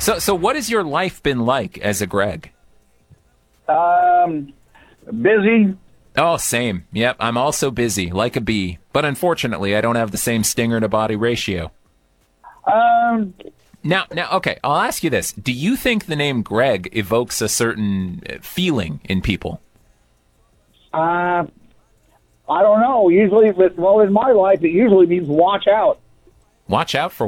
So what has your life been like as a Greg? Busy. Oh, same. Yep, I'm also busy, like a bee. But unfortunately, I don't have the same stinger to body ratio. Now, okay, I'll ask you this. Do you think the name Greg evokes a certain feeling in people? I don't know. Usually, in my life, it usually means watch out. Watch out for